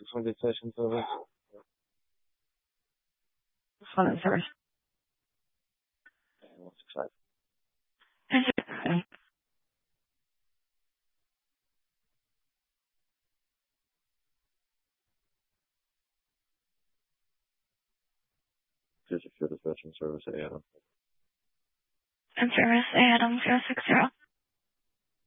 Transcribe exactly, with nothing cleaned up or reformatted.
six one station service. Phone service. one six five. Zero six zero dispatching service at Adam. And service Adam zero six zero.